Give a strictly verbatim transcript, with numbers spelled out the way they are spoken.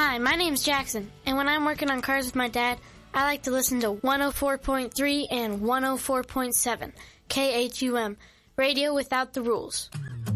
Hi, my name's Jackson, and when I'm working on cars with my dad, I like to listen to one oh four point three and one oh four point seven, K H U M, Radio Without the Rules.